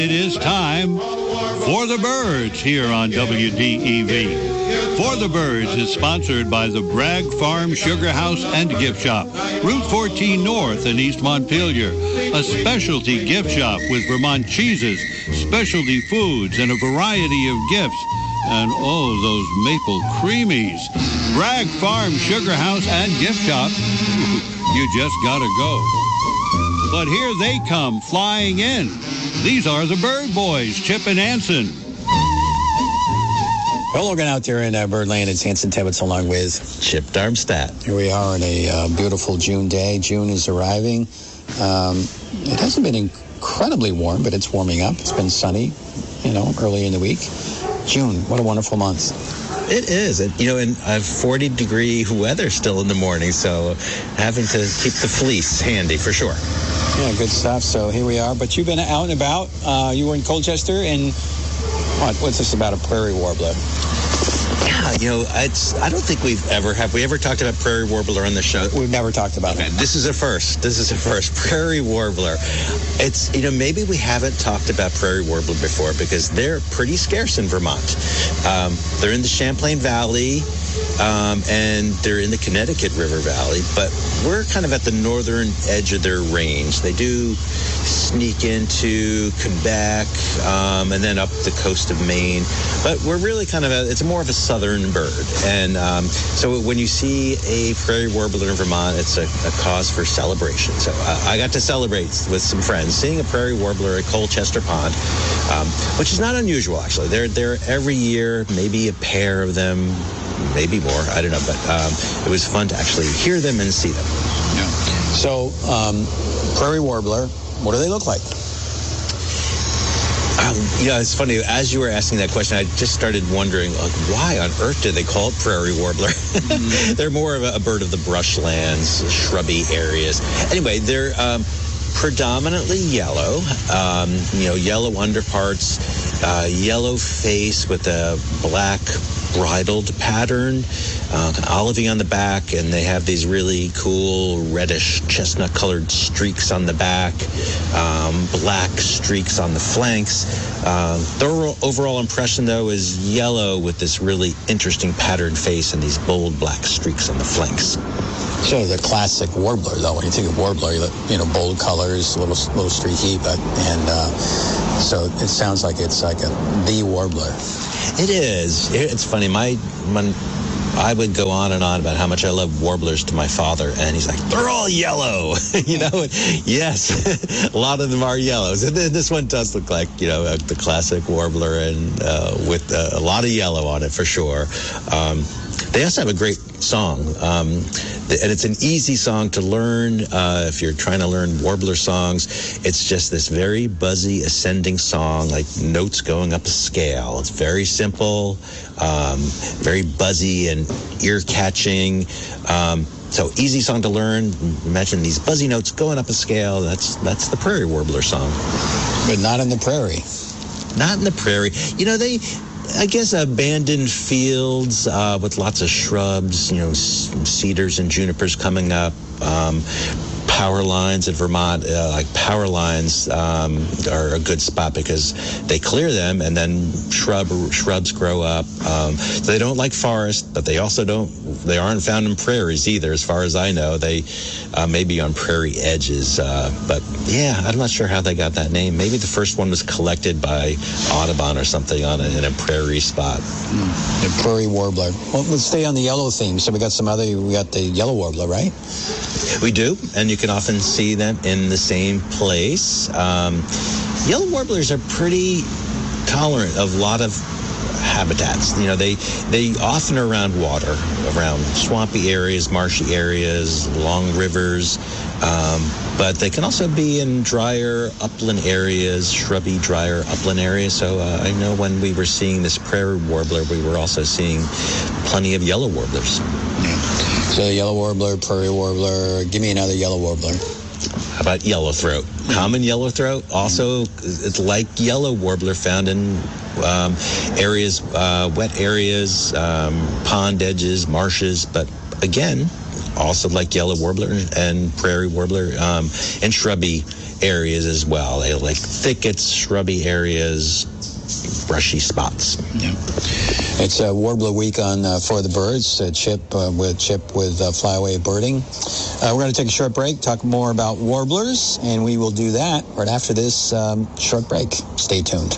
It is time for the Birds here on WDEV. For the Birds is sponsored by the Bragg Farm Sugar House and Gift Shop, Route 14 North in East Montpelier, a specialty gift shop with Vermont cheeses, specialty foods, and a variety of gifts. And oh, those maple creamies. Bragg Farm Sugar House and Gift Shop. You just gotta go. But here they come flying in. These are the Bird Boys, Chip and Anson. Well, looking out there in Birdland, it's Anson Tebbets along with Chip Darmstadt. Here we are on a beautiful June day. June is arriving. It hasn't been incredibly warm, but it's warming up. It's been sunny, early in the week. June, what a wonderful month. It is. And 40-degree weather still in the morning, so having to keep the fleece handy for sure. Yeah, good stuff. So here we are. But you've been out and about. You were in Colchester, and what's this about, a prairie warbler? Yeah, I don't think have we ever talked about prairie warbler on the show? We've never talked about it. This is a first. Prairie warbler. It's, maybe we haven't talked about prairie warbler before because they're pretty scarce in Vermont. They're in the Champlain Valley, and they're in the Connecticut River Valley, but we're kind of at the northern edge of their range. They do sneak into Quebec, and then up the coast of Maine, but we're really kind of it's more of a southern bird. And so when you see a prairie warbler in Vermont, it's a cause for celebration. So I got to celebrate with some friends seeing a prairie warbler at Colchester Pond, which is not unusual, actually. They're there every year, maybe a pair of them, maybe more, I don't know, but it was fun to actually hear them and see them. Yeah. So prairie warbler, what do they look like? It's funny. As you were asking that question, I just started wondering, why on earth do they call it prairie warbler? Mm-hmm. They're more of a bird of the brushlands, shrubby areas. Anyway, they're predominantly yellow, yellow underparts, yellow face with a black bridled pattern, olivey on the back, and they have these really cool reddish chestnut colored streaks on the back, black streaks on the flanks. Their overall impression, though, is yellow with this really interesting patterned face and these bold black streaks on the flanks. So the classic warbler, though, when you think of warbler, bold colors, little streaky, so it sounds like it's like the warbler. It is. It's funny. When I would go on and on about how much I love warblers to my father, and he's like, they're all yellow. Yes, a lot of them are yellows. And this one does look like, the classic warbler, and with a lot of yellow on it for sure. They also have a great song, and it's an easy song to learn if you're trying to learn warbler songs. It's just this very buzzy ascending song, like notes going up a scale. It's very simple, very buzzy and ear-catching. So easy song to learn. Imagine these buzzy notes going up a scale. That's the prairie warbler song. But not in the prairie. Not in the prairie. I guess abandoned fields with lots of shrubs, cedars and junipers coming up. Power lines in Vermont, like power lines, are a good spot because they clear them and then shrubs grow up. So they don't like forest, but they aren't found in prairies either, as far as I know. They may be on prairie edges. But yeah, I'm not sure how they got that name. Maybe the first one was collected by Audubon or something in a prairie spot. The prairie warbler. Well, let's stay on the yellow theme. So we got the yellow warbler, right? We do, and you can often see them in the same place. Yellow warblers are pretty tolerant of a lot of habitats. They often are around water, around swampy areas, marshy areas, long rivers, but they can also be in drier upland areas, shrubby, drier upland areas. So I know when we were seeing this prairie warbler, we were also seeing plenty of yellow warblers. Yeah. So yellow warbler, prairie warbler. Give me another yellow warbler. How about yellowthroat? Common yellowthroat. Also, it's like yellow warbler, found in areas, wet areas, pond edges, marshes. But again, also like yellow warbler and prairie warbler, and shrubby areas as well. They like thickets, shrubby areas, brushy spots. Yeah. It's Warbler Week on For the Birds. Chip with Flyaway Birding. We're going to take a short break, talk more about warblers, and we will do that right after this short break. Stay tuned.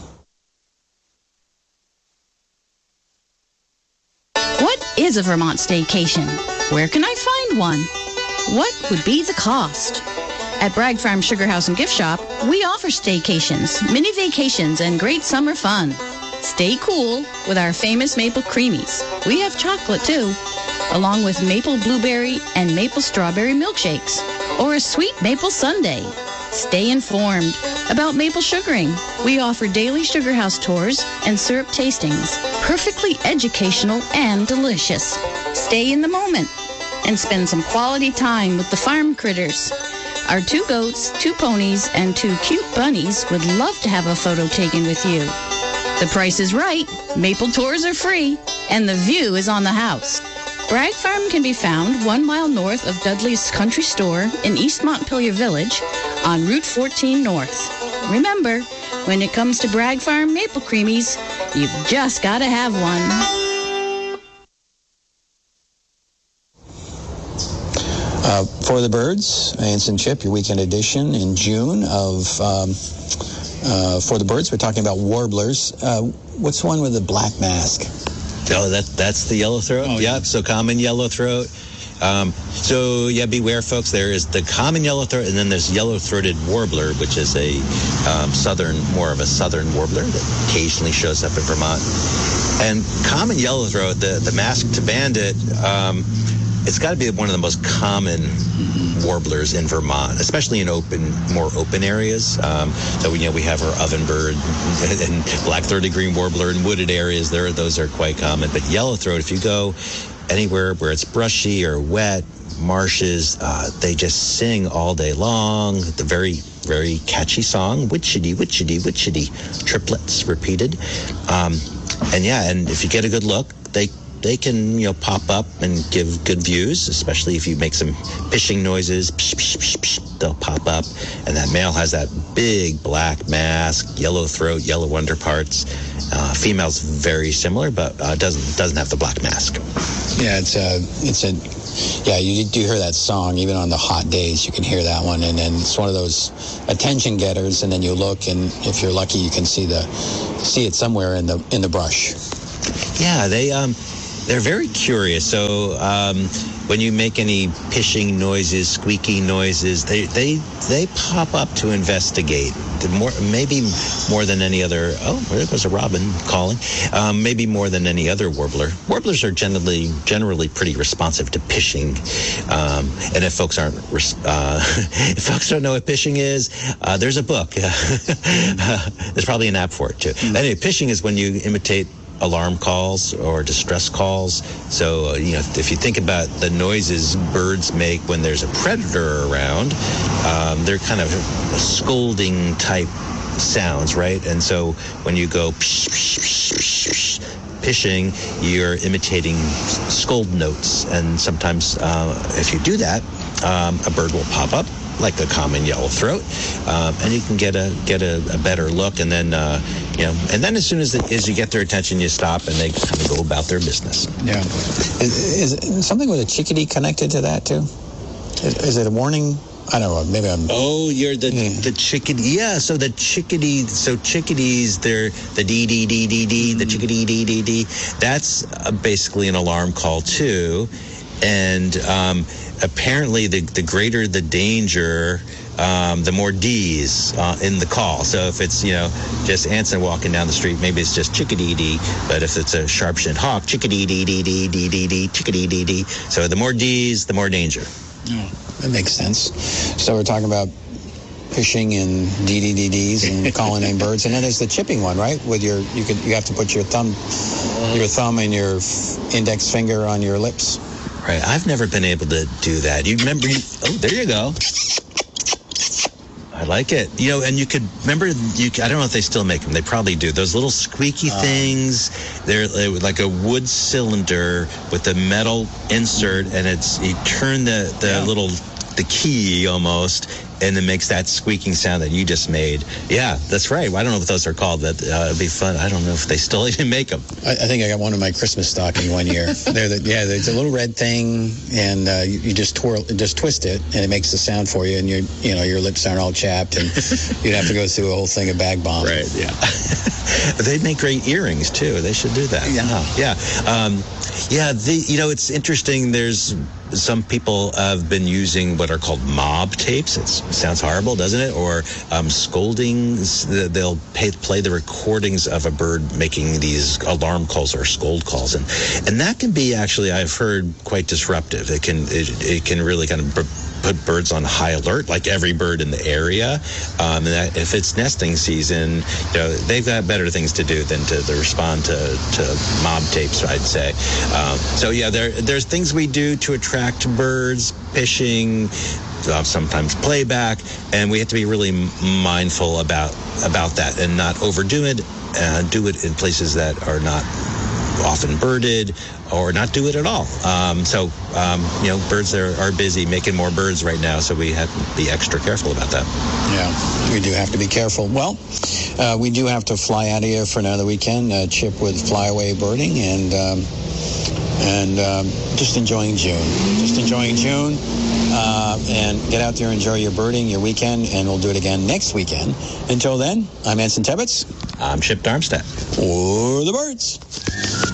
What is a Vermont staycation? Where can I find one? What would be the cost? At Bragg Farm Sugar House and Gift Shop, we offer staycations, mini vacations, and great summer fun. Stay cool with our famous maple creamies. We have chocolate too, along with maple blueberry and maple strawberry milkshakes, or a sweet maple sundae. Stay informed about maple sugaring. We offer daily Sugar House tours and syrup tastings, perfectly educational and delicious. Stay in the moment and spend some quality time with the farm critters. Our 2 goats, 2 ponies, and 2 cute bunnies would love to have a photo taken with you. The price is right, maple tours are free, and the view is on the house. Bragg Farm can be found 1 mile north of Dudley's Country Store in East Montpelier Village on Route 14 North. Remember, when it comes to Bragg Farm maple creamies, you've just got to have one. For the Birds, Anson Chip, your weekend edition in June of For the Birds. We're talking about warblers. What's the one with the black mask? Oh, that's the yellowthroat? Oh, yeah. So common yellowthroat. So, beware, folks. There is the common yellowthroat, and then there's yellow-throated warbler, which is a more of a southern warbler that occasionally shows up in Vermont. And common yellowthroat, the masked bandit, it's got to be one of the most common warblers in Vermont, especially in more open areas. So we have our ovenbird and black-throated green warbler in wooded areas. Those are quite common. But yellowthroat, if you go anywhere where it's brushy or wet, marshes, they just sing all day long. The very, very catchy song, witchity, witchity, witchity, triplets repeated. And if you get a good look, they can, pop up and give good views, especially if you make some pishing noises. Psh, psh, psh, psh, they'll pop up. And that male has that big black mask, yellow throat, yellow underparts. Female's very similar, but doesn't have the black mask. Yeah, you do hear that song even on the hot days. You can hear that one, and then it's one of those attention getters. And then you look, and if you're lucky, you can see it somewhere in the brush. Yeah, they're very curious. So when you make any pishing noises, squeaky noises, they pop up to investigate. Maybe more than any other. Oh, there goes a robin calling. Maybe more than any other warbler. Warblers are generally pretty responsive to pishing. And if folks if folks don't know what pishing is, there's a book. There's probably an app for it too. Anyway, pishing is when you imitate alarm calls or distress calls. So, if you think about the noises birds make when there's a predator around, they're kind of scolding type sounds, right? And so when you go psh, psh, psh, psh, psh, pishing, you're imitating scold notes. And sometimes if you do that, a bird will pop up like a common yellow throat, and you can get a better look. And then and then as soon as you get their attention, you stop, and they kind of go about their business. Yeah, is something with a chickadee connected to that too? Is it a warning? I don't know. Maybe I'm. Oh, you're the chickadee. Yeah. So the chickadee. So chickadees, they're the dee dee dee dee dee. The chickadee dee dee dee. That's basically an alarm call too, and apparently the greater the danger, the more D's in the call. So if it's just Anson walking down the street, maybe it's just chickadee dee. But if it's a sharp-shinned hawk, chickadee dee dee dee dee dee dee, chickadee dee dee. So the more D's, the more danger. Oh, that makes sense. So we're talking about fishing and DDDs and calling name birds, and then there's the chipping one, right? With you have to put your thumb and your index finger on your lips. Right. I've never been able to do that. You remember? Oh, there you go. I like it. And you could remember. I don't know if they still make them. They probably do. Those little squeaky things. They're like a wood cylinder with a metal insert, and you turn the key almost, and it makes that squeaking sound that you just made. Yeah, that's right. I don't know what those are called. That it'd be fun. I don't know if they still even make them. I think I got one in my Christmas stocking one year. There's a little red thing, and you just twist it, and it makes the sound for you, and your lips aren't all chapped, and you'd have to go through a whole thing of bag bomb. Right. Yeah. They make great earrings too. They should do that. Yeah. It's interesting. There's some people have been using what are called mob tapes. It sounds horrible, doesn't it? Or scoldings. They'll play the recordings of a bird making these alarm calls or scold calls, and that can be actually, I've heard, quite disruptive. It can really kind of put birds on high alert, like every bird in the area. And that if it's nesting season, they've got better things to do than to respond to mob tapes, I'd say. There's things we do to attract birds, fishing, sometimes playback, and we have to be really mindful about that and not overdo it. Do it in places that are not often birded, or not do it at all. Birds are busy making more birds right now, so we have to be extra careful about that. Yeah, we do have to be careful. Well, we do have to fly out of here for another weekend, Chip, with flyaway birding, and just enjoying June. And get out there, enjoy your birding, your weekend, and we'll do it again next weekend. Until then, I'm Anson Tebbetts. I'm Chip Darmstadt. For the birds.